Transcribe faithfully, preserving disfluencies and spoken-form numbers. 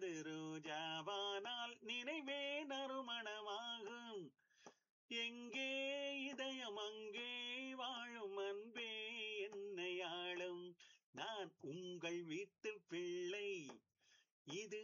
அது ரோஜாவானால் நினைவே நறுமணமாகும். எங்கே இதயம் அங்கே வாழும் அன்பே என்னை ஆளும். நான் உங்கள் வீட்டு பிள்ளை, இது